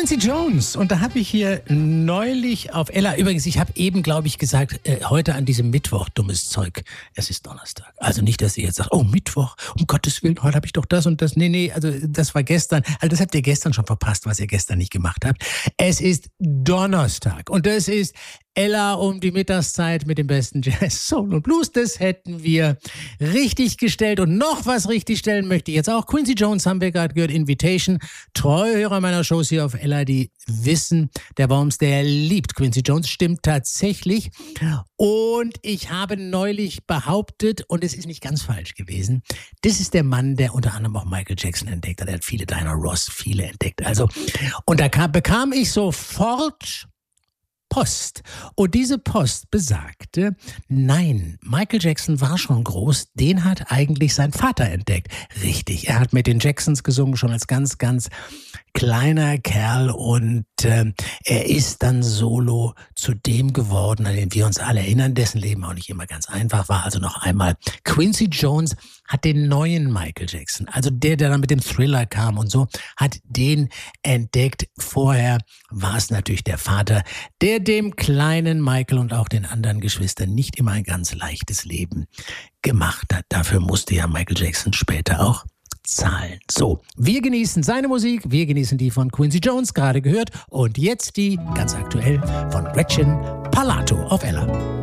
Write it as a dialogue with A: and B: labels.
A: Quincy Jones. Und da habe ich hier neulich auf Ella, übrigens, ich habe eben, glaube ich, gesagt, heute an diesem Mittwoch, dummes Zeug, es ist Donnerstag. Also nicht, dass ihr jetzt sagt, oh, Mittwoch, um Gottes Willen, heute habe ich doch das und das. Nee, also das war gestern. Also das habt ihr gestern schon verpasst, was ihr gestern nicht gemacht habt. Es ist Donnerstag und das ist Ella um die Mittagszeit mit dem besten Jazz, Soul und Blues. Das hätten wir richtig gestellt. Und noch was richtig stellen möchte ich jetzt auch. Quincy Jones haben wir gerade gehört, Invitation. Treue Hörer meiner Shows hier auf Ella, die wissen, der Worms, der liebt Quincy Jones, stimmt tatsächlich. Und ich habe neulich behauptet, und es ist nicht ganz falsch gewesen, das ist der Mann, der unter anderem auch Michael Jackson entdeckt hat. Er hat viele, Diana Ross, viele entdeckt. Also, und da bekam ich sofort Post. Und diese Post besagte, nein, Michael Jackson war schon groß, den hat eigentlich sein Vater entdeckt. Richtig, er hat mit den Jacksons gesungen, schon als ganz, ganz kleiner Kerl und er ist dann solo zu dem geworden, an den wir uns alle erinnern, dessen Leben auch nicht immer ganz einfach war. Also noch einmal, Quincy Jones hat den neuen Michael Jackson, also der dann mit dem Thriller kam und so, hat den entdeckt. Vorher war es natürlich der Vater, der dem kleinen Michael und auch den anderen Geschwistern nicht immer ein ganz leichtes Leben gemacht hat. Dafür musste ja Michael Jackson später auch zahlen. So, wir genießen seine Musik, wir genießen die von Quincy Jones, gerade gehört, und jetzt die, ganz aktuell, von Gretchen Parlato auf Ella.